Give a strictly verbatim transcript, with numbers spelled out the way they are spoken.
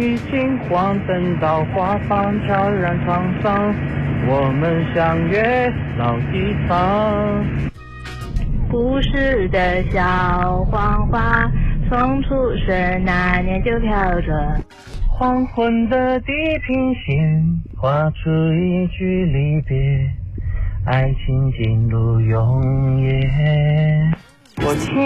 雨金黄等到花放悄然沧桑，我们相约老地方。 故事的小黄花，从出生那年就飘着。 黄昏的地平线，画出一句离别，爱情进入永夜。我亲